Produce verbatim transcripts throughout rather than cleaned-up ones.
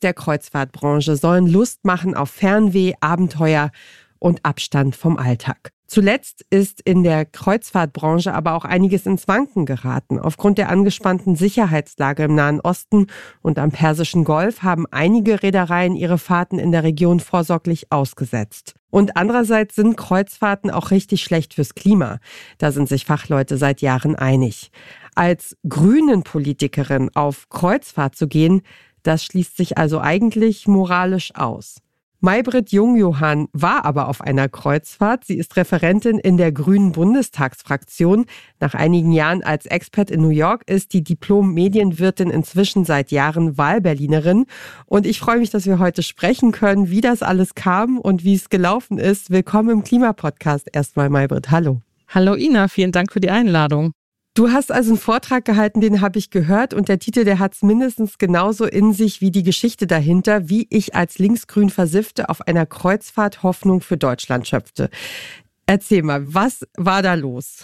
der Kreuzfahrtbranche sollen Lust machen auf Fernweh, Abenteuer und Abstand vom Alltag. Zuletzt ist in der Kreuzfahrtbranche aber auch einiges ins Wanken geraten. Aufgrund der angespannten Sicherheitslage im Nahen Osten und am Persischen Golf haben einige Reedereien ihre Fahrten in der Region vorsorglich ausgesetzt. Und andererseits sind Kreuzfahrten auch richtig schlecht fürs Klima. Da sind sich Fachleute seit Jahren einig. Als Grünen-Politikerin auf Kreuzfahrt zu gehen, das schließt sich also eigentlich moralisch aus. Maybrit Jungjohann war aber auf einer Kreuzfahrt. Sie ist Referentin in der Grünen Bundestagsfraktion. Nach einigen Jahren als Expert in New York ist die Diplom-Medienwirtin inzwischen seit Jahren Wahlberlinerin. Und ich freue mich, dass wir heute sprechen können, wie das alles kam und wie es gelaufen ist. Willkommen im Klimapodcast erstmal, Maybrit. Hallo. Hallo Ina, vielen Dank für die Einladung. Du hast also einen Vortrag gehalten, den habe ich gehört und der Titel, der hat es mindestens genauso in sich wie die Geschichte dahinter, wie ich als linksgrün Versiffte auf einer Kreuzfahrt Hoffnung für Deutschland schöpfte. Erzähl mal, was war da los?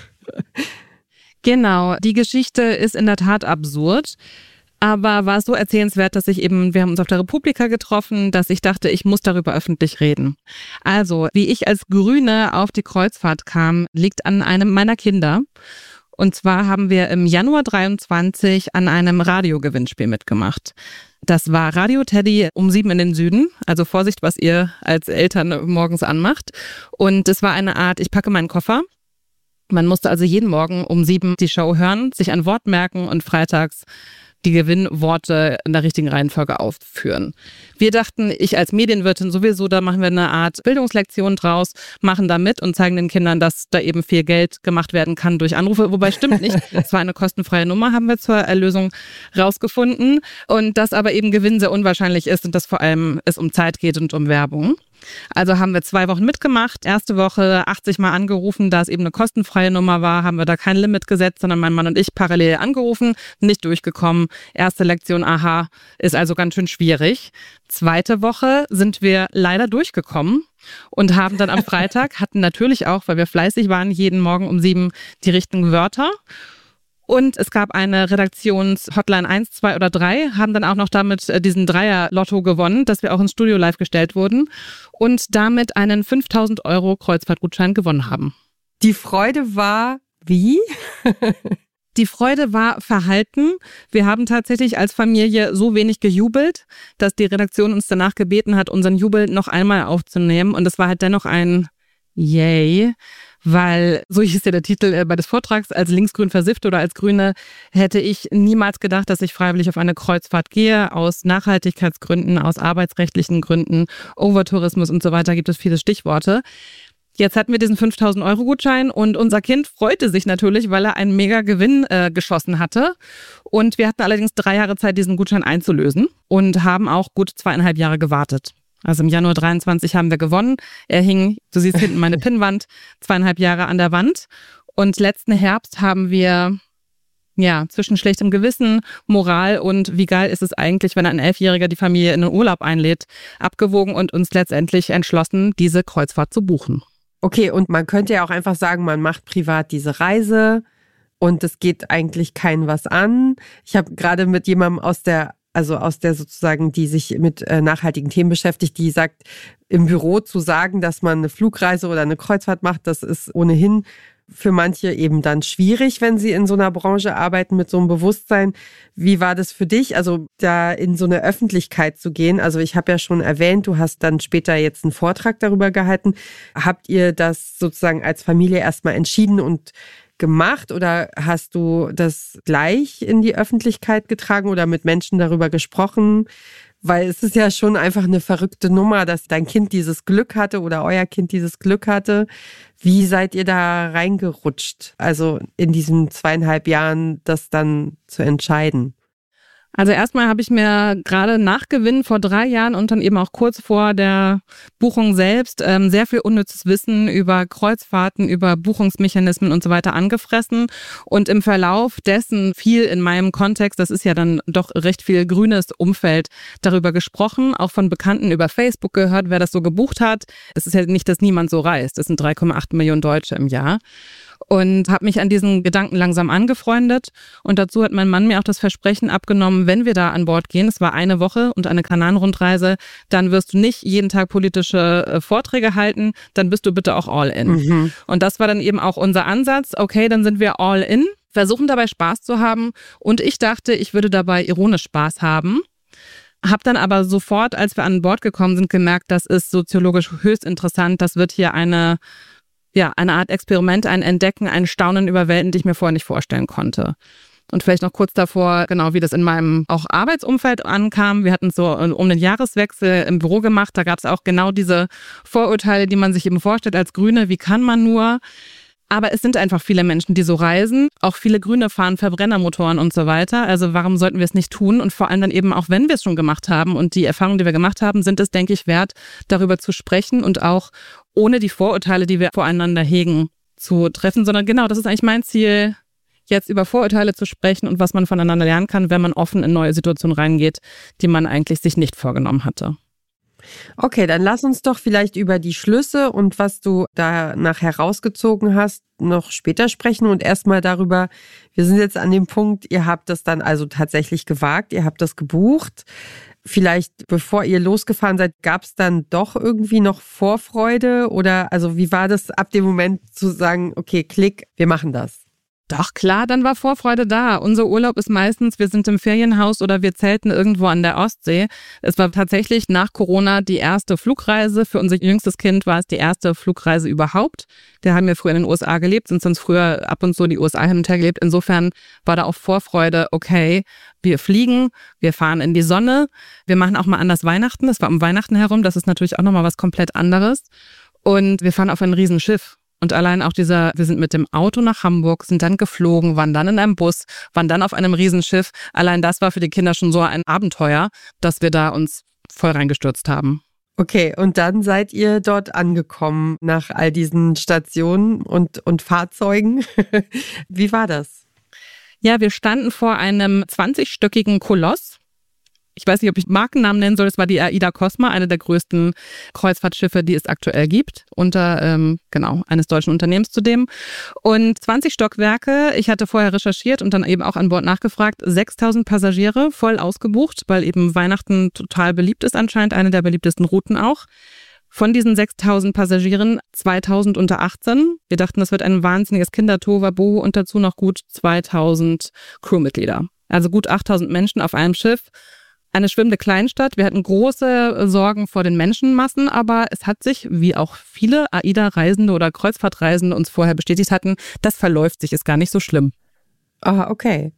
Genau, die Geschichte ist in der Tat absurd, aber war so erzählenswert, dass ich eben, wir haben uns auf der Republika getroffen, dass ich dachte, ich muss darüber öffentlich reden. Also, wie ich als Grüne auf die Kreuzfahrt kam, liegt an einem meiner Kinder. Und zwar haben wir im Januar dreiundzwanzig an einem Radiogewinnspiel mitgemacht. Das war Radio Teddy um sieben in den Süden. Also Vorsicht, was ihr als Eltern morgens anmacht. Und es war eine Art, ich packe meinen Koffer. Man musste also jeden Morgen um sieben die Show hören, sich ein Wort merken und freitags die Gewinnworte in der richtigen Reihenfolge aufführen. Wir dachten, ich als Medienwirtin sowieso, da machen wir eine Art Bildungslektion draus, machen da mit und zeigen den Kindern, dass da eben viel Geld gemacht werden kann durch Anrufe. Wobei stimmt nicht, es war eine kostenfreie Nummer, haben wir zur Erlösung rausgefunden. Und dass aber eben Gewinn sehr unwahrscheinlich ist und dass vor allem es um Zeit geht und um Werbung. Also haben wir zwei Wochen mitgemacht. Erste Woche achtzig Mal angerufen, da es eben eine kostenfreie Nummer war, haben wir da kein Limit gesetzt, sondern mein Mann und ich parallel angerufen, nicht durchgekommen. Erste Lektion, aha, ist also ganz schön schwierig. Zweite Woche sind wir leider durchgekommen und haben dann am Freitag, hatten natürlich auch, weil wir fleißig waren, jeden Morgen um sieben die richtigen Wörter. Und es gab eine Redaktions-Hotline eins, zwei oder drei, haben dann auch noch damit diesen Dreier-Lotto gewonnen, dass wir auch ins Studio live gestellt wurden und damit einen fünftausend Euro Kreuzfahrtgutschein gewonnen haben. Die Freude war wie? Die Freude war verhalten. Wir haben tatsächlich als Familie so wenig gejubelt, dass die Redaktion uns danach gebeten hat, unseren Jubel noch einmal aufzunehmen. Und es war halt dennoch ein Yay. Weil, so hieß ja der Titel äh, bei des Vortrags, als linksgrün versifft oder als Grüne hätte ich niemals gedacht, dass ich freiwillig auf eine Kreuzfahrt gehe. Aus Nachhaltigkeitsgründen, aus arbeitsrechtlichen Gründen, Overtourismus und so weiter gibt es viele Stichworte. Jetzt hatten wir diesen fünftausend Euro Gutschein und unser Kind freute sich natürlich, weil er einen mega Gewinn äh, geschossen hatte. Und wir hatten allerdings drei Jahre Zeit, diesen Gutschein einzulösen und haben auch gut zweieinhalb Jahre gewartet. Also im Januar dreiundzwanzig haben wir gewonnen. Er hing, du siehst hinten meine Pinnwand, zweieinhalb Jahre an der Wand. Und letzten Herbst haben wir ja zwischen schlechtem Gewissen, Moral und wie geil ist es eigentlich, wenn ein Elfjähriger die Familie in den Urlaub einlädt, abgewogen und uns letztendlich entschlossen, diese Kreuzfahrt zu buchen. Okay, und man könnte ja auch einfach sagen, man macht privat diese Reise und es geht eigentlich keinem was an. Ich habe gerade mit jemandem aus der Also aus der sozusagen, die sich mit äh, nachhaltigen Themen beschäftigt, die sagt, im Büro zu sagen, dass man eine Flugreise oder eine Kreuzfahrt macht, das ist ohnehin für manche eben dann schwierig, wenn sie in so einer Branche arbeiten mit so einem Bewusstsein. Wie war das für dich, also da in so eine Öffentlichkeit zu gehen? Also ich habe ja schon erwähnt, du hast dann später jetzt einen Vortrag darüber gehalten. Habt ihr das sozusagen als Familie erstmal entschieden und gemacht oder hast du das gleich in die Öffentlichkeit getragen oder mit Menschen darüber gesprochen? Weil es ist ja schon einfach eine verrückte Nummer, dass dein Kind dieses Glück hatte oder euer Kind dieses Glück hatte. Wie seid ihr da reingerutscht? Also in diesen zweieinhalb Jahren das dann zu entscheiden? Also erstmal habe ich mir gerade nach Gewinn vor drei Jahren und dann eben auch kurz vor der Buchung selbst ähm, sehr viel unnützes Wissen über Kreuzfahrten, über Buchungsmechanismen und so weiter angefressen und im Verlauf dessen viel in meinem Kontext, das ist ja dann doch recht viel grünes Umfeld, darüber gesprochen, auch von Bekannten über Facebook gehört, wer das so gebucht hat. Es ist ja nicht, dass niemand so reist, es sind drei Komma acht Millionen Deutsche im Jahr. Und habe mich an diesen Gedanken langsam angefreundet und dazu hat mein Mann mir auch das Versprechen abgenommen, haben, wenn wir da an Bord gehen, es war eine Woche und eine Kanaren-Rundreise, dann wirst du nicht jeden Tag politische äh, Vorträge halten, dann bist du bitte auch all in. Mhm. Und das war dann eben auch unser Ansatz. Okay, dann sind wir all in, versuchen dabei Spaß zu haben und ich dachte, ich würde dabei ironisch Spaß haben. Hab dann aber sofort, als wir an Bord gekommen sind, gemerkt, das ist soziologisch höchst interessant. Das wird hier eine, ja, eine Art Experiment, ein Entdecken, ein Staunen über Welten, die ich mir vorher nicht vorstellen konnte. Und vielleicht noch kurz davor, genau wie das in meinem auch Arbeitsumfeld ankam. Wir hatten es so um den Jahreswechsel im Büro gemacht. Da gab es auch genau diese Vorurteile, die man sich eben vorstellt als Grüne. Wie kann man nur? Aber es sind einfach viele Menschen, die so reisen. Auch viele Grüne fahren Verbrennermotoren und so weiter. Also warum sollten wir es nicht tun? Und vor allem dann eben auch, wenn wir es schon gemacht haben und die Erfahrungen, die wir gemacht haben, sind es, denke ich, wert, darüber zu sprechen und auch ohne die Vorurteile, die wir voreinander hegen, zu treffen. Sondern genau, das ist eigentlich mein Ziel, jetzt über Vorurteile zu sprechen und was man voneinander lernen kann, wenn man offen in neue Situationen reingeht, die man eigentlich sich nicht vorgenommen hatte. Okay, dann lass uns doch vielleicht über die Schlüsse und was du da nachher rausgezogen hast, noch später sprechen und erstmal darüber, wir sind jetzt an dem Punkt, ihr habt das dann also tatsächlich gewagt, ihr habt das gebucht. Vielleicht, bevor ihr losgefahren seid, gab es dann doch irgendwie noch Vorfreude oder also wie war das ab dem Moment zu sagen, okay, klick, wir machen das? Doch, klar, dann war Vorfreude da. Unser Urlaub ist meistens, wir sind im Ferienhaus oder wir zelten irgendwo an der Ostsee. Es war tatsächlich nach Corona die erste Flugreise. Für unser jüngstes Kind war es die erste Flugreise überhaupt. Der haben wir früher in den U S A gelebt, sind sonst früher ab und zu die U S A hin und her gelebt. Insofern war da auch Vorfreude, okay, wir fliegen, wir fahren in die Sonne, wir machen auch mal anders Weihnachten. Das war um Weihnachten herum, das ist natürlich auch nochmal was komplett anderes. Und wir fahren auf ein Riesenschiff. Und allein auch dieser, wir sind mit dem Auto nach Hamburg, sind dann geflogen, waren dann in einem Bus, waren dann auf einem Riesenschiff. Allein das war für die Kinder schon so ein Abenteuer, dass wir da uns voll reingestürzt haben. Okay, und dann seid ihr dort angekommen nach all diesen Stationen und, und Fahrzeugen. Wie war das? Ja, wir standen vor einem zwanzigstöckigen Koloss. Ich weiß nicht, ob ich Markennamen nennen soll. Es war die AIDA Cosma, eine der größten Kreuzfahrtschiffe, die es aktuell gibt, unter ähm, genau eines deutschen Unternehmens zudem. Und zwanzig Stockwerke. Ich hatte vorher recherchiert und dann eben auch an Bord nachgefragt. sechstausend Passagiere, voll ausgebucht, weil eben Weihnachten total beliebt ist anscheinend, eine der beliebtesten Routen auch. Von diesen sechstausend Passagieren zweitausend unter achtzehn. Wir dachten, das wird ein wahnsinniges Kindertohuwabohu und dazu noch gut zweitausend Crewmitglieder. Also gut achttausend Menschen auf einem Schiff. Eine schwimmende Kleinstadt. Wir hatten große Sorgen vor den Menschenmassen, aber es hat sich, wie auch viele AIDA-Reisende oder Kreuzfahrtreisende uns vorher bestätigt hatten, das verläuft sich, ist gar nicht so schlimm. Ah, okay.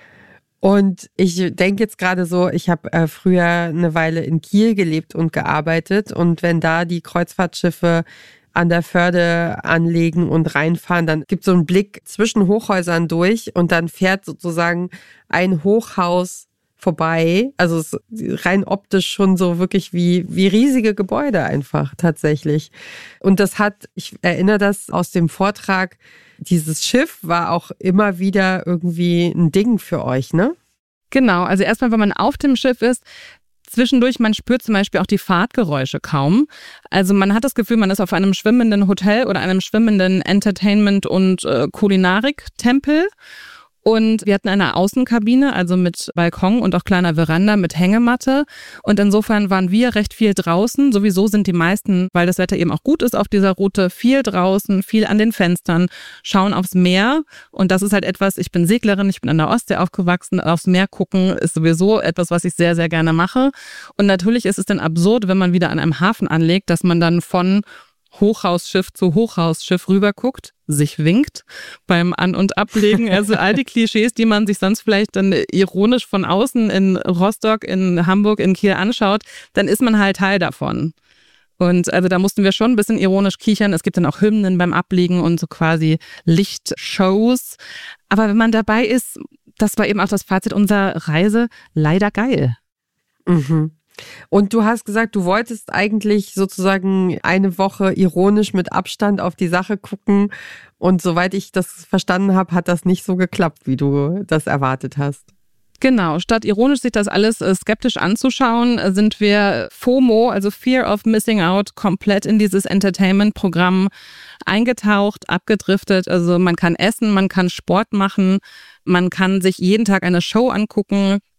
Und ich denke jetzt gerade so, ich habe äh, früher eine Weile in Kiel gelebt und gearbeitet und wenn da die Kreuzfahrtschiffe an der Förde anlegen und reinfahren, dann gibt es so einen Blick zwischen Hochhäusern durch und dann fährt sozusagen ein Hochhaus vorbei. Also es ist rein optisch schon so wirklich wie, wie riesige Gebäude einfach tatsächlich. Und das hat, ich erinnere das aus dem Vortrag, dieses Schiff war auch immer wieder irgendwie ein Ding für euch, ne? Genau, also erstmal, wenn man auf dem Schiff ist, zwischendurch, man spürt zum Beispiel auch die Fahrtgeräusche kaum. Also man hat das Gefühl, man ist auf einem schwimmenden Hotel oder einem schwimmenden Entertainment- und äh, Kulinarik-Tempel. Und wir hatten eine Außenkabine, also mit Balkon und auch kleiner Veranda mit Hängematte. Und insofern waren wir recht viel draußen. Sowieso sind die meisten, weil das Wetter eben auch gut ist auf dieser Route, viel draußen, viel an den Fenstern, schauen aufs Meer. Und das ist halt etwas, ich bin Seglerin, ich bin an der Ostsee aufgewachsen. Aufs Meer gucken ist sowieso etwas, was ich sehr, sehr gerne mache. Und natürlich ist es dann absurd, wenn man wieder an einem Hafen anlegt, dass man dann von Hochhausschiff zu Hochhausschiff rüberguckt, sich winkt beim An- und Ablegen. Also all die Klischees, die man sich sonst vielleicht dann ironisch von außen in Rostock, in Hamburg, in Kiel anschaut, dann ist man halt Teil davon. Und also da mussten wir schon ein bisschen ironisch kichern. Es gibt dann auch Hymnen beim Ablegen und so quasi Lichtshows. Aber wenn man dabei ist, das war eben auch das Fazit unserer Reise, leider geil. Mhm. Und du hast gesagt, du wolltest eigentlich sozusagen eine Woche ironisch mit Abstand auf die Sache gucken. Und soweit ich das verstanden habe, hat das nicht so geklappt, wie du das erwartet hast. Genau, statt ironisch sich das alles äh, skeptisch anzuschauen, sind wir FOMO, also Fear of Missing Out, komplett in dieses Entertainment-Programm eingetaucht, abgedriftet. Also man kann essen, man kann Sport machen, man kann sich jeden Tag eine Show angucken.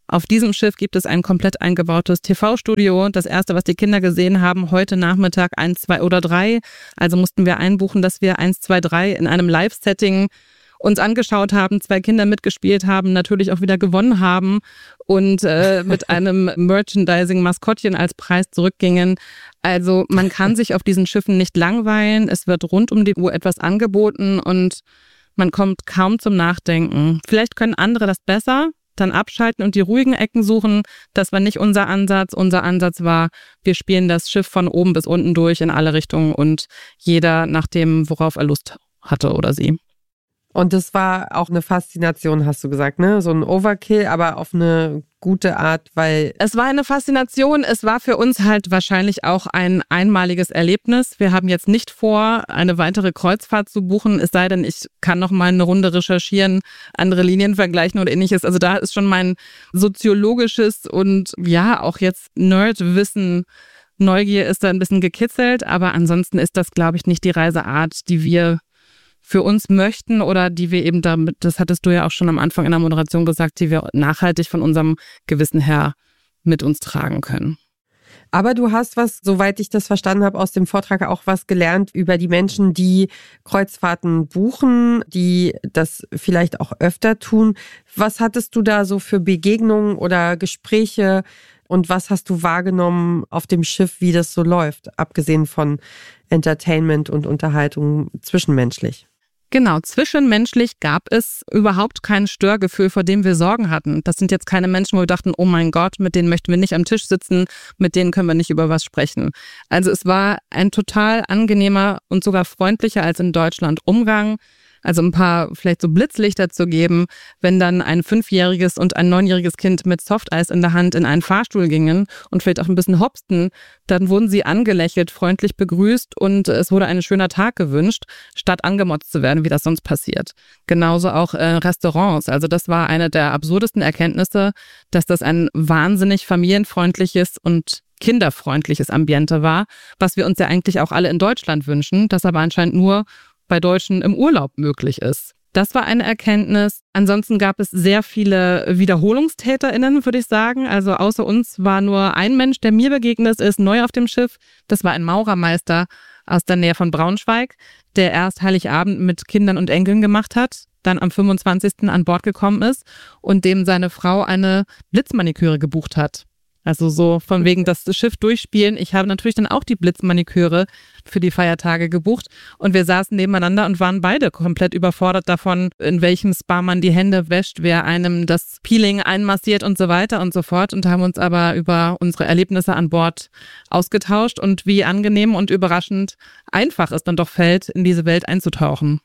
Auf diesem Schiff gibt es ein komplett eingebautes T V-Studio. Das erste, was die Kinder gesehen haben, heute Nachmittag eins, zwei oder drei. Also mussten wir einbuchen, dass wir eins, zwei, drei in einem Live-Setting uns angeschaut haben, zwei Kinder mitgespielt haben, natürlich auch wieder gewonnen haben und äh, mit einem Merchandising-Maskottchen als Preis zurückgingen. Also man kann sich auf diesen Schiffen nicht langweilen. Es wird rund um die Uhr etwas angeboten und man kommt kaum zum Nachdenken. Vielleicht können andere das besser, dann abschalten und die ruhigen Ecken suchen. Das war nicht unser Ansatz. Unser Ansatz war, wir spielen das Schiff von oben bis unten durch in alle Richtungen und jeder nach dem, worauf er Lust hatte oder sie. Und das war auch eine Faszination, hast du gesagt, ne? So ein Overkill, aber auf eine gute Art, weil... Es war eine Faszination. Es war für uns halt wahrscheinlich auch ein einmaliges Erlebnis. Wir haben jetzt nicht vor, eine weitere Kreuzfahrt zu buchen, es sei denn, ich kann noch mal eine Runde recherchieren, andere Linien vergleichen oder ähnliches. Also da ist schon mein soziologisches und ja, auch jetzt Nerdwissen, Neugier ist da ein bisschen gekitzelt, aber ansonsten ist das, glaube ich, nicht die Reiseart, die wir für uns möchten oder die wir eben damit, das hattest du ja auch schon am Anfang in der Moderation gesagt, die wir nachhaltig von unserem Gewissen her mit uns tragen können. Aber du hast was, soweit ich das verstanden habe, aus dem Vortrag auch was gelernt über die Menschen, die Kreuzfahrten buchen, die das vielleicht auch öfter tun. Was hattest du da so für Begegnungen oder Gespräche und was hast du wahrgenommen auf dem Schiff, wie das so läuft, abgesehen von Entertainment und Unterhaltung zwischenmenschlich? Genau, zwischenmenschlich gab es überhaupt kein Störgefühl, vor dem wir Sorgen hatten. Das sind jetzt keine Menschen, wo wir dachten, oh mein Gott, mit denen möchten wir nicht am Tisch sitzen, mit denen können wir nicht über was sprechen. Also es war ein total angenehmer und sogar freundlicher als in Deutschland Umgang. Also ein paar vielleicht so Blitzlichter zu geben, wenn dann ein fünfjähriges und ein neunjähriges Kind mit Softeis in der Hand in einen Fahrstuhl gingen und vielleicht auch ein bisschen hopsten, dann wurden sie angelächelt, freundlich begrüßt und es wurde ein schöner Tag gewünscht, statt angemotzt zu werden, wie das sonst passiert. Genauso auch äh, Restaurants. Also das war eine der absurdesten Erkenntnisse, dass das ein wahnsinnig familienfreundliches und kinderfreundliches Ambiente war, was wir uns ja eigentlich auch alle in Deutschland wünschen, das aber anscheinend nur bei Deutschen im Urlaub möglich ist. Das war eine Erkenntnis. Ansonsten gab es sehr viele WiederholungstäterInnen, würde ich sagen. Also außer uns war nur ein Mensch, der mir begegnet ist, neu auf dem Schiff. Das war ein Maurermeister aus der Nähe von Braunschweig, der erst Heiligabend mit Kindern und Enkeln gemacht hat, dann am fünfundzwanzigsten an Bord gekommen ist und dem seine Frau eine Blitzmaniküre gebucht hat. Also so von wegen das Schiff durchspielen. Ich habe natürlich dann auch die Blitzmaniküre für die Feiertage gebucht und wir saßen nebeneinander und waren beide komplett überfordert davon, in welchem Spa man die Hände wäscht, wer einem das Peeling einmassiert und so weiter und so fort und haben uns aber über unsere Erlebnisse an Bord ausgetauscht und wie angenehm und überraschend einfach es dann doch fällt, in diese Welt einzutauchen.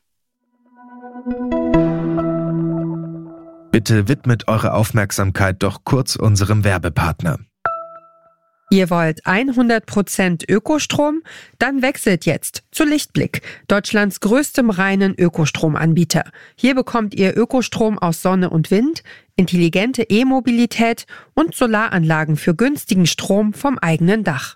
Bitte widmet eure Aufmerksamkeit doch kurz unserem Werbepartner. Ihr wollt hundert Prozent Ökostrom? Dann wechselt jetzt zu Lichtblick, Deutschlands größtem reinen Ökostromanbieter. Hier bekommt ihr Ökostrom aus Sonne und Wind, intelligente E-Mobilität und Solaranlagen für günstigen Strom vom eigenen Dach.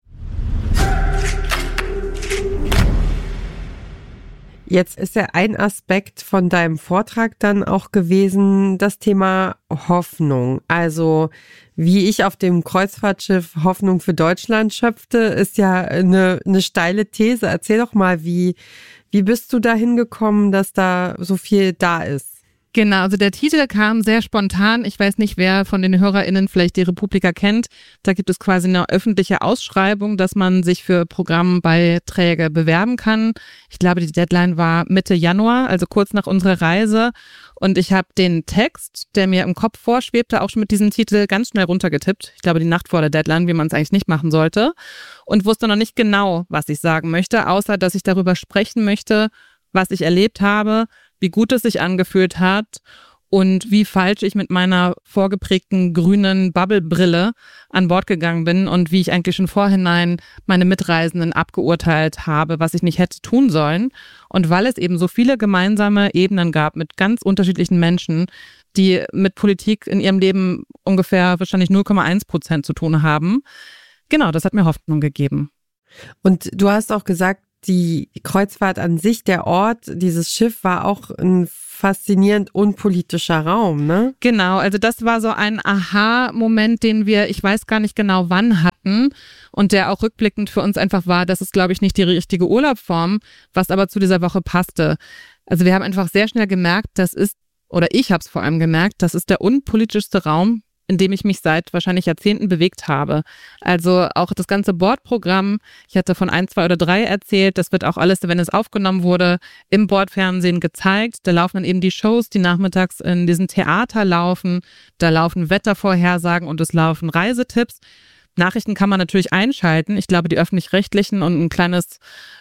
Jetzt ist ja ein Aspekt von deinem Vortrag dann auch gewesen, das Thema Hoffnung. Also wie ich auf dem Kreuzfahrtschiff Hoffnung für Deutschland schöpfte, ist ja eine, eine steile These. Erzähl doch mal, wie, wie bist du da hingekommen, dass da so viel da ist? Genau, also der Titel kam sehr spontan. Ich weiß nicht, wer von den HörerInnen vielleicht die Republika kennt. Da gibt es quasi eine öffentliche Ausschreibung, dass man sich für Programmbeiträge bewerben kann. Ich glaube, die Deadline war Mitte Januar, also kurz nach unserer Reise. Und ich habe den Text, der mir im Kopf vorschwebte, auch schon mit diesem Titel ganz schnell runtergetippt. Ich glaube, die Nacht vor der Deadline, wie man es eigentlich nicht machen sollte. Und wusste noch nicht genau, was ich sagen möchte, außer dass ich darüber sprechen möchte, was ich erlebt habe, wie gut es sich angefühlt hat und wie falsch ich mit meiner vorgeprägten grünen Bubble-Brille an Bord gegangen bin und wie ich eigentlich schon vorhinein meine Mitreisenden abgeurteilt habe, was ich nicht hätte tun sollen. Und weil es eben so viele gemeinsame Ebenen gab mit ganz unterschiedlichen Menschen, die mit Politik in ihrem Leben ungefähr wahrscheinlich null Komma eins Prozent zu tun haben. Genau, das hat mir Hoffnung gegeben. Und du hast auch gesagt, die Kreuzfahrt an sich, der Ort, dieses Schiff war auch ein faszinierend unpolitischer Raum, ne? Genau, also das war so ein Aha-Moment, den wir, ich weiß gar nicht genau wann hatten und der auch rückblickend für uns einfach war, das ist, glaube ich, nicht die richtige Urlaubsform, was aber zu dieser Woche passte. Also wir haben einfach sehr schnell gemerkt, das ist, oder ich habe es vor allem gemerkt, das ist der unpolitischste Raum, in dem ich mich seit wahrscheinlich Jahrzehnten bewegt habe. Also auch das ganze Bordprogramm, ich hatte von ein, zwei oder drei erzählt, das wird auch alles, wenn es aufgenommen wurde, im Bordfernsehen gezeigt. Da laufen dann eben die Shows, die nachmittags in diesem Theater laufen. Da laufen Wettervorhersagen und es laufen Reisetipps. Nachrichten kann man natürlich einschalten. Ich glaube, die Öffentlich-Rechtlichen und ein kleines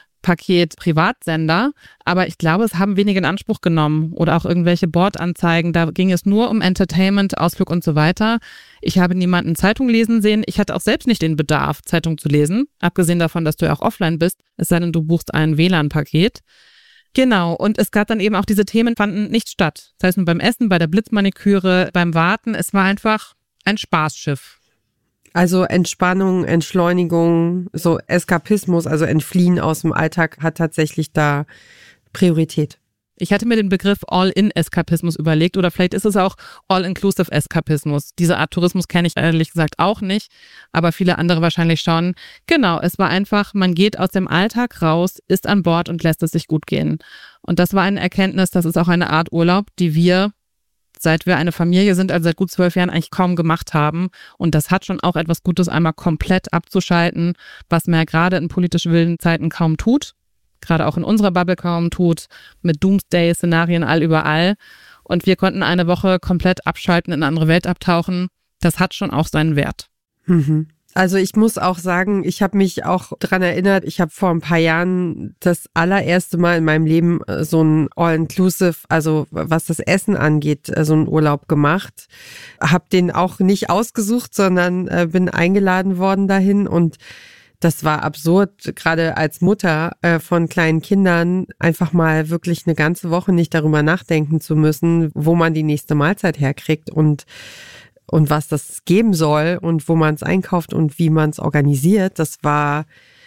Paket Privatsender, aber ich glaube, es haben wenige in Anspruch genommen oder auch irgendwelche Bordanzeigen. Da ging es nur um Entertainment, Ausflug und so weiter. Ich habe niemanden Zeitung lesen sehen. Ich hatte auch selbst nicht den Bedarf, Zeitung zu lesen, abgesehen davon, dass du ja auch offline bist, es sei denn, du buchst ein W L A N-Paket. Genau, und es gab dann eben auch diese Themen, fanden nicht statt. Das heißt, nur beim Essen, bei der Blitzmaniküre, beim Warten, es war einfach ein Spaßschiff. Also Entspannung, Entschleunigung, so Eskapismus, also Entfliehen aus dem Alltag hat tatsächlich da Priorität. Ich hatte mir den Begriff All-in-Eskapismus überlegt oder vielleicht ist es auch All-inclusive-Eskapismus. Diese Art Tourismus kenne ich ehrlich gesagt auch nicht, aber viele andere wahrscheinlich schon. Genau, es war einfach, man geht aus dem Alltag raus, ist an Bord und lässt es sich gut gehen. Und das war eine Erkenntnis, das ist auch eine Art Urlaub, die wir seit wir eine Familie sind, also seit gut zwölf Jahren eigentlich kaum gemacht haben. Und das hat schon auch etwas Gutes, einmal komplett abzuschalten, was man ja gerade in politisch wilden Zeiten kaum tut, gerade auch in unserer Bubble kaum tut, mit Doomsday-Szenarien all überall. Und wir konnten eine Woche komplett abschalten, in eine andere Welt abtauchen. Das hat schon auch seinen Wert. Mhm. Also ich muss auch sagen, ich habe mich auch dran erinnert, ich habe vor ein paar Jahren das allererste Mal in meinem Leben so ein All-Inclusive, also was das Essen angeht, so einen Urlaub gemacht. Habe den auch nicht ausgesucht, sondern äh, bin eingeladen worden dahin und das war absurd, gerade als Mutter äh, von kleinen Kindern einfach mal wirklich eine ganze Woche nicht darüber nachdenken zu müssen, wo man die nächste Mahlzeit herkriegt und und was das geben soll und wo man es einkauft und wie man es organisiert, das war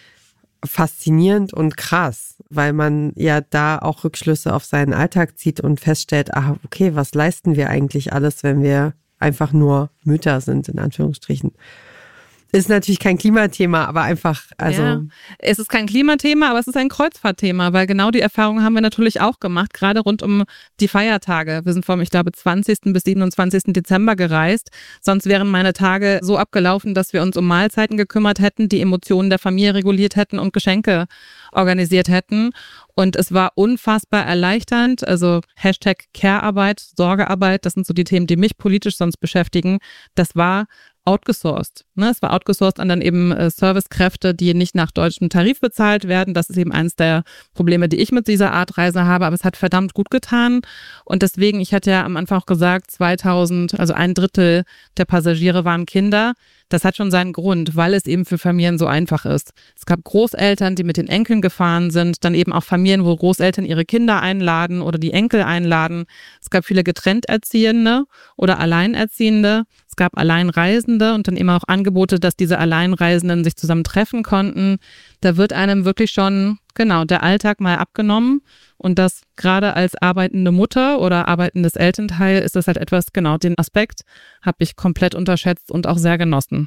faszinierend und krass, weil man ja da auch Rückschlüsse auf seinen Alltag zieht und feststellt, ah, okay, was leisten wir eigentlich alles, wenn wir einfach nur Mütter sind, in Anführungsstrichen. Ist natürlich kein Klimathema, aber einfach, also. Ja, es ist kein Klimathema, aber es ist ein Kreuzfahrtthema, weil genau die Erfahrung haben wir natürlich auch gemacht, gerade rund um die Feiertage. Wir sind vom, ich glaube, zwanzigsten bis siebenundzwanzigsten Dezember gereist. Sonst wären meine Tage so abgelaufen, dass wir uns um Mahlzeiten gekümmert hätten, die Emotionen der Familie reguliert hätten und Geschenke organisiert hätten. Und es war unfassbar erleichternd, also Hashtag Care-Arbeit, Sorgearbeit, das sind so die Themen, die mich politisch sonst beschäftigen. Das war outgesourced. Ne? Es war outgesourced an dann eben äh, Servicekräfte, die nicht nach deutschem Tarif bezahlt werden. Das ist eben eins der Probleme, die ich mit dieser Art Reise habe, aber es hat verdammt gut getan. Und deswegen, ich hatte ja am Anfang auch gesagt, zweitausend, also ein Drittel der Passagiere waren Kinder. Das hat schon seinen Grund, weil es eben für Familien so einfach ist. Es gab Großeltern, die mit den Enkeln gefahren sind, dann eben auch Familien, wo Großeltern ihre Kinder einladen oder die Enkel einladen. Es gab viele Getrennterziehende oder Alleinerziehende. Es gab Alleinreisende und dann eben auch Angebote, dass diese Alleinreisenden sich zusammen treffen konnten. Da wird einem wirklich schon, genau, der Alltag mal abgenommen. Und das gerade als arbeitende Mutter oder arbeitendes Elternteil ist das halt etwas, genau, den Aspekt habe ich komplett unterschätzt und auch sehr genossen.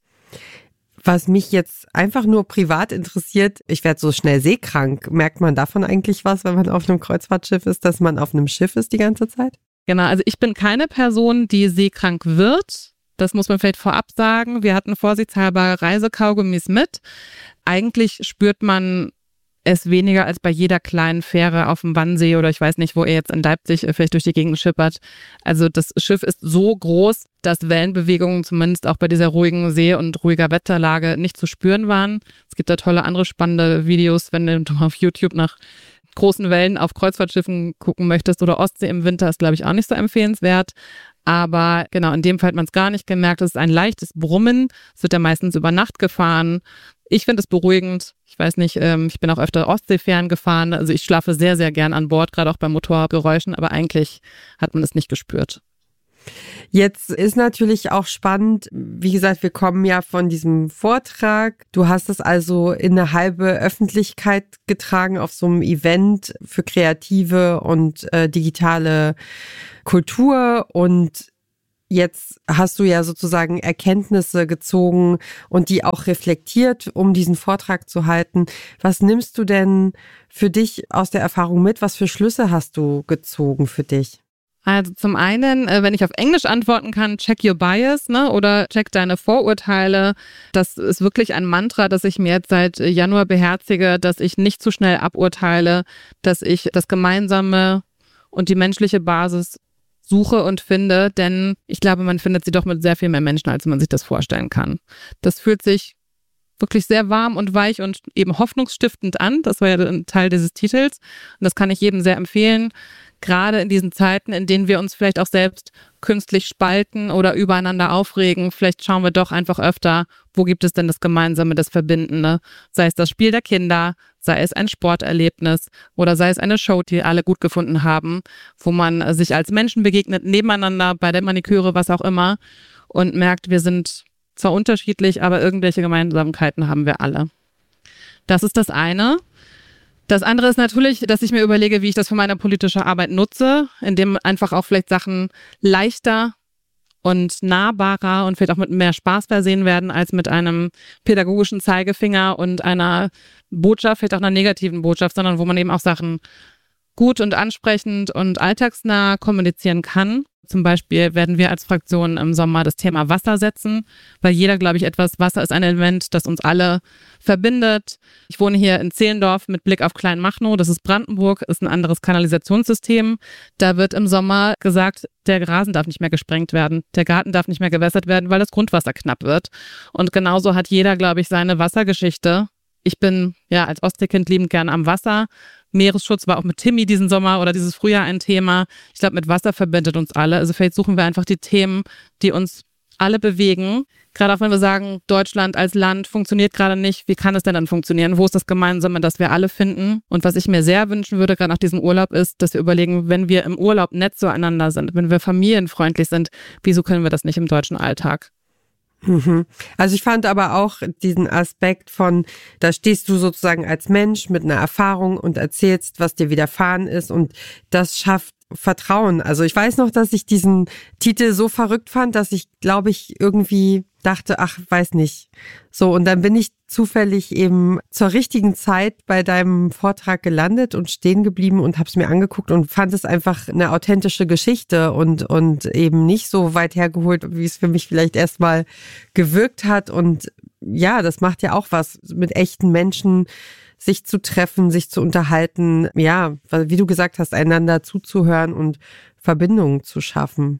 Was mich jetzt einfach nur privat interessiert, ich werde so schnell seekrank. Merkt man davon eigentlich was, wenn man auf einem Kreuzfahrtschiff ist, dass man auf einem Schiff ist die ganze Zeit? Genau, also ich bin keine Person, die seekrank wird. Das muss man vielleicht vorab sagen. Wir hatten vorsichtshalber Reisekaugummis mit. Eigentlich spürt man es weniger als bei jeder kleinen Fähre auf dem Wannsee oder ich weiß nicht, wo ihr jetzt in Leipzig vielleicht durch die Gegend schippert. Also das Schiff ist so groß, dass Wellenbewegungen zumindest auch bei dieser ruhigen See und ruhiger Wetterlage nicht zu spüren waren. Es gibt da tolle andere spannende Videos, wenn du auf YouTube nach großen Wellen auf Kreuzfahrtschiffen gucken möchtest oder Ostsee im Winter, ist glaube ich auch nicht so empfehlenswert. Aber genau, in dem Fall hat man es gar nicht gemerkt. Es ist ein leichtes Brummen. Es wird ja meistens über Nacht gefahren. Ich finde es beruhigend. Ich weiß nicht, ähm, ich bin auch öfter Ostseefähren gefahren. Also ich schlafe sehr, sehr gern an Bord, gerade auch bei Motorgeräuschen. Aber eigentlich hat man es nicht gespürt. Jetzt ist natürlich auch spannend, wie gesagt, wir kommen ja von diesem Vortrag. Du hast es also in eine halbe Öffentlichkeit getragen auf so einem Event für kreative und äh, digitale Kultur, und jetzt hast du ja sozusagen Erkenntnisse gezogen und die auch reflektiert, um diesen Vortrag zu halten. Was nimmst du denn für dich aus der Erfahrung mit? Was für Schlüsse hast du gezogen für dich? Also zum einen, wenn ich auf Englisch antworten kann, check your bias, ne, oder check deine Vorurteile. Das ist wirklich ein Mantra, das ich mir jetzt seit Januar beherzige, dass ich nicht zu schnell aburteile, dass ich das Gemeinsame und die menschliche Basis suche und finde, denn ich glaube, man findet sie doch mit sehr viel mehr Menschen, als man sich das vorstellen kann. Das fühlt sich wirklich sehr warm und weich und eben hoffnungsstiftend an. Das war ja ein Teil dieses Titels und das kann ich jedem sehr empfehlen. Gerade in diesen Zeiten, in denen wir uns vielleicht auch selbst künstlich spalten oder übereinander aufregen, vielleicht schauen wir doch einfach öfter, wo gibt es denn das Gemeinsame, das Verbindende? Sei es das Spiel der Kinder, sei es ein Sporterlebnis oder sei es eine Show, die alle gut gefunden haben, wo man sich als Menschen begegnet, nebeneinander, bei der Maniküre, was auch immer, und merkt, wir sind zwar unterschiedlich, aber irgendwelche Gemeinsamkeiten haben wir alle. Das ist das eine. Das andere ist natürlich, dass ich mir überlege, wie ich das für meine politische Arbeit nutze, indem einfach auch vielleicht Sachen leichter und nahbarer und vielleicht auch mit mehr Spaß versehen werden, als mit einem pädagogischen Zeigefinger und einer Botschaft, vielleicht auch einer negativen Botschaft, sondern wo man eben auch Sachen gut und ansprechend und alltagsnah kommunizieren kann. Zum Beispiel werden wir als Fraktion im Sommer das Thema Wasser setzen, weil jeder, glaube ich, etwas, Wasser ist ein Element, das uns alle verbindet. Ich wohne hier in Zehlendorf mit Blick auf Kleinmachnow, das ist Brandenburg, ist ein anderes Kanalisationssystem. Da wird im Sommer gesagt, der Rasen darf nicht mehr gesprengt werden, der Garten darf nicht mehr gewässert werden, weil das Grundwasser knapp wird. Und genauso hat jeder, glaube ich, seine Wassergeschichte. Ich bin ja als Ostseekind liebend gern am Wasser. Meeresschutz war auch mit Timmy diesen Sommer oder dieses Frühjahr ein Thema. Ich glaube, mit Wasser verbindet uns alle. Also vielleicht suchen wir einfach die Themen, die uns alle bewegen. Gerade auch wenn wir sagen, Deutschland als Land funktioniert gerade nicht. Wie kann es denn dann funktionieren? Wo ist das Gemeinsame, das wir alle finden? Und was ich mir sehr wünschen würde, gerade nach diesem Urlaub, ist, dass wir überlegen, wenn wir im Urlaub nett zueinander sind, wenn wir familienfreundlich sind, wieso können wir das nicht im deutschen Alltag? Also ich fand aber auch diesen Aspekt von, da stehst du sozusagen als Mensch mit einer Erfahrung und erzählst, was dir widerfahren ist, und das schafft Vertrauen. Also ich weiß noch, dass ich diesen Titel so verrückt fand, dass ich, glaube ich, irgendwie dachte, ach, weiß nicht. So, und dann bin ich zufällig eben zur richtigen Zeit bei deinem Vortrag gelandet und stehen geblieben und habe es mir angeguckt und fand es einfach eine authentische Geschichte und und eben nicht so weit hergeholt, wie es für mich vielleicht erstmal gewirkt hat. Und ja, das macht ja auch was, mit echten Menschen sich zu treffen, sich zu unterhalten, ja, wie du gesagt hast, einander zuzuhören und Verbindungen zu schaffen.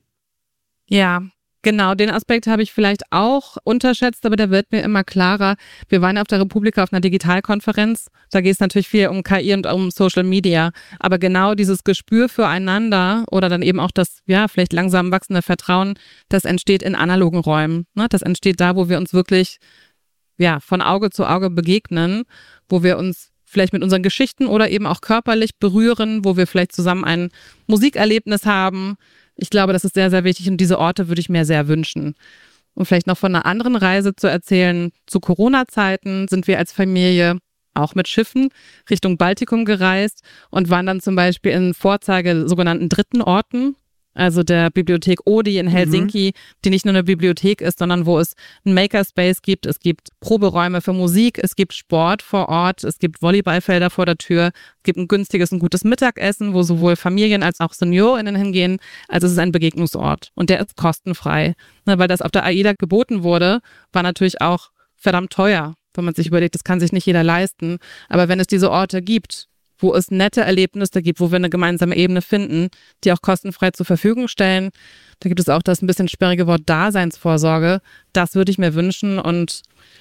Ja, genau, den Aspekt habe ich vielleicht auch unterschätzt, aber der wird mir immer klarer. Wir waren auf der Republika auf einer Digitalkonferenz, da geht es natürlich viel um K I und um Social Media, aber genau dieses Gespür füreinander oder dann eben auch das, ja, vielleicht langsam wachsende Vertrauen, das entsteht in analogen Räumen, ne? Das entsteht da, wo wir uns wirklich ja, von Auge zu Auge begegnen, wo wir uns vielleicht mit unseren Geschichten oder eben auch körperlich berühren, wo wir vielleicht zusammen ein Musikerlebnis haben. Ich glaube, das ist sehr, sehr wichtig und diese Orte würde ich mir sehr wünschen. Und vielleicht noch von einer anderen Reise zu erzählen. Zu Corona-Zeiten sind wir als Familie auch mit Schiffen Richtung Baltikum gereist und waren dann zum Beispiel in Vorzeige sogenannten dritten Orten, also der Bibliothek Oodi in Helsinki, mhm. die nicht nur eine Bibliothek ist, sondern wo es einen Makerspace gibt, es gibt Proberäume für Musik, es gibt Sport vor Ort, es gibt Volleyballfelder vor der Tür, es gibt ein günstiges und gutes Mittagessen, wo sowohl Familien als auch SeniorInnen hingehen. Also es ist ein Begegnungsort und der ist kostenfrei. Ne, weil das auf der AIDA geboten wurde, war natürlich auch verdammt teuer, wenn man sich überlegt, das kann sich nicht jeder leisten. Aber wenn es diese Orte gibt, wo es nette Erlebnisse gibt, wo wir eine gemeinsame Ebene finden, die auch kostenfrei zur Verfügung stellen. Da gibt es auch das ein bisschen sperrige Wort Daseinsvorsorge. Das würde ich mir wünschen und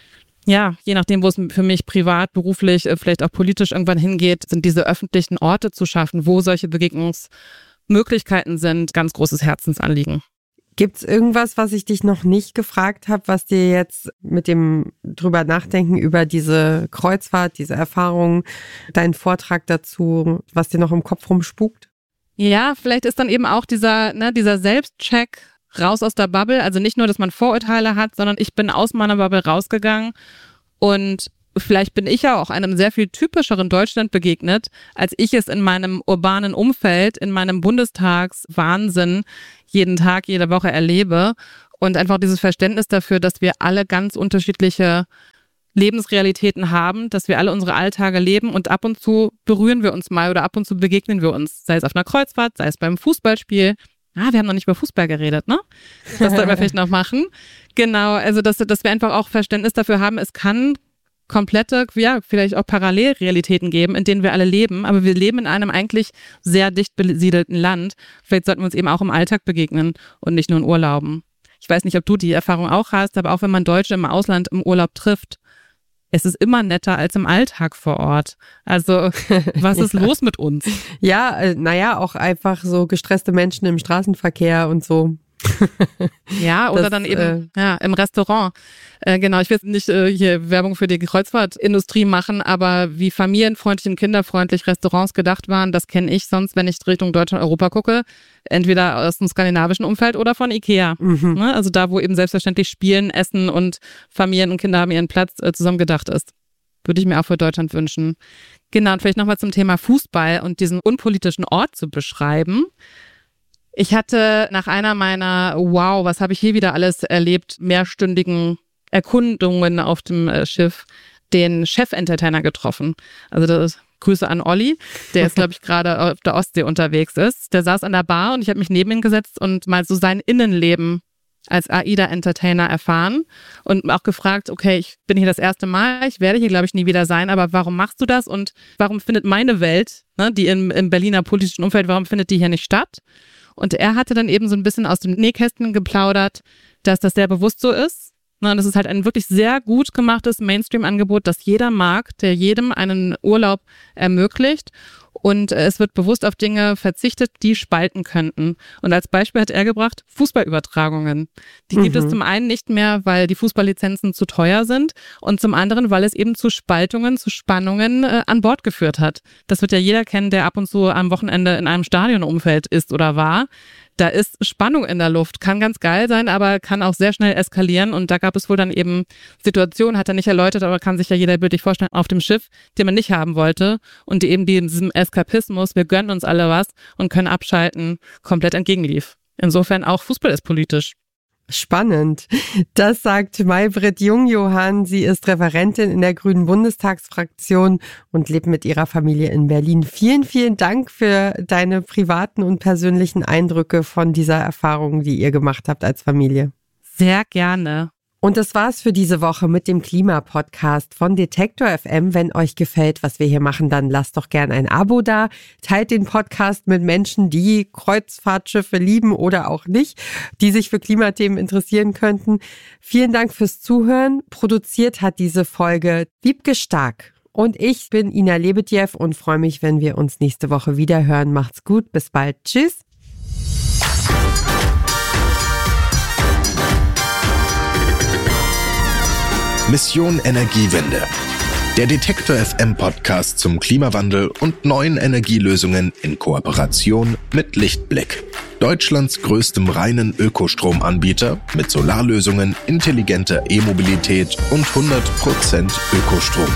ja, je nachdem, wo es für mich privat, beruflich, vielleicht auch politisch irgendwann hingeht, sind diese öffentlichen Orte zu schaffen, wo solche Begegnungsmöglichkeiten sind, ganz großes Herzensanliegen. Gibt es irgendwas, was ich dich noch nicht gefragt habe, was dir jetzt mit dem drüber nachdenken über diese Kreuzfahrt, diese Erfahrung, deinen Vortrag dazu, was dir noch im Kopf rumspukt? Ja, vielleicht ist dann eben auch dieser, ne, dieser Selbstcheck raus aus der Bubble. Also nicht nur, dass man Vorurteile hat, sondern ich bin aus meiner Bubble rausgegangen und vielleicht bin ich ja auch einem sehr viel typischeren Deutschland begegnet, als ich es in meinem urbanen Umfeld, in meinem Bundestagswahnsinn jeden Tag, jede Woche erlebe. Und einfach dieses Verständnis dafür, dass wir alle ganz unterschiedliche Lebensrealitäten haben, dass wir alle unsere Alltage leben und ab und zu berühren wir uns mal oder ab und zu begegnen wir uns, sei es auf einer Kreuzfahrt, sei es beim Fußballspiel. Ah, wir haben noch nicht über Fußball geredet, ne? Das sollten wir vielleicht noch machen. Genau, also dass, dass wir einfach auch Verständnis dafür haben, es kann komplette, ja, vielleicht auch Parallelrealitäten geben, in denen wir alle leben, aber wir leben in einem eigentlich sehr dicht besiedelten Land. Vielleicht sollten wir uns eben auch im Alltag begegnen und nicht nur in Urlauben. Ich weiß nicht, ob du die Erfahrung auch hast, aber auch wenn man Deutsche im Ausland im Urlaub trifft, es ist immer netter als im Alltag vor Ort. Also, was ist ja. los mit uns? Ja, äh, naja, auch einfach so gestresste Menschen im Straßenverkehr und so. Ja, oder das, dann eben äh, ja, im Restaurant. Äh, genau, ich will jetzt nicht äh, hier Werbung für die Kreuzfahrtindustrie machen, aber wie familienfreundlich und kinderfreundlich Restaurants gedacht waren, das kenne ich sonst, wenn ich Richtung Deutschland, Europa gucke, entweder aus dem skandinavischen Umfeld oder von Ikea. Mhm. Ne? Also da, wo eben selbstverständlich Spielen, Essen und Familien und Kinder haben ihren Platz äh, zusammen gedacht ist. Würde ich mir auch für Deutschland wünschen. Genau, und vielleicht nochmal zum Thema Fußball und diesen unpolitischen Ort zu beschreiben. Ich hatte nach einer meiner, wow, was habe ich hier wieder alles erlebt, mehrstündigen Erkundungen auf dem Schiff, den Chef-Entertainer getroffen. Also das Grüße an Olli, der jetzt, glaube ich, gerade auf der Ostsee unterwegs ist. Der saß an der Bar und ich habe mich neben ihn gesetzt und mal so sein Innenleben als AIDA-Entertainer erfahren und auch gefragt, okay, ich bin hier das erste Mal, ich werde hier, glaube ich, nie wieder sein, aber warum machst du das und warum findet meine Welt, ne, die im, im Berliner politischen Umfeld, warum findet die hier nicht statt? Und er hatte dann eben so ein bisschen aus dem Nähkästchen geplaudert, dass das sehr bewusst so ist. Und das ist halt ein wirklich sehr gut gemachtes Mainstream-Angebot, das jeder mag, der jedem einen Urlaub ermöglicht. Und es wird bewusst auf Dinge verzichtet, die spalten könnten. Und als Beispiel hat er gebracht, Fußballübertragungen. Die gibt mhm. es zum einen nicht mehr, weil die Fußballlizenzen zu teuer sind und zum anderen, weil es eben zu Spaltungen, zu Spannungen äh, an Bord geführt hat. Das wird ja jeder kennen, der ab und zu am Wochenende in einem Stadionumfeld ist oder war. Da ist Spannung in der Luft, kann ganz geil sein, aber kann auch sehr schnell eskalieren und da gab es wohl dann eben Situationen, hat er nicht erläutert, aber kann sich ja jeder bildlich vorstellen, auf dem Schiff, die man nicht haben wollte und die eben diesem Eskapismus, wir gönnen uns alle was und können abschalten, komplett entgegenlief. Insofern auch Fußball ist politisch. Spannend. Das sagt Maybrit Jungjohann. Sie ist Referentin in der Grünen Bundestagsfraktion und lebt mit ihrer Familie in Berlin. Vielen, vielen Dank für deine privaten und persönlichen Eindrücke von dieser Erfahrung, die ihr gemacht habt als Familie. Sehr gerne. Und das war's für diese Woche mit dem Klima-Podcast von Detektor F M. Wenn euch gefällt, was wir hier machen, dann lasst doch gern ein Abo da. Teilt den Podcast mit Menschen, die Kreuzfahrtschiffe lieben oder auch nicht, die sich für Klimathemen interessieren könnten. Vielen Dank fürs Zuhören. Produziert hat diese Folge Wiebke Stark. Und ich bin Ina Lebedjew und freue mich, wenn wir uns nächste Woche wieder hören. Macht's gut, bis bald. Tschüss. Mission Energiewende. Der Detektor F M Podcast zum Klimawandel und neuen Energielösungen in Kooperation mit Lichtblick. Deutschlands größtem reinen Ökostromanbieter mit Solarlösungen, intelligenter E-Mobilität und hundert Prozent Ökostrom.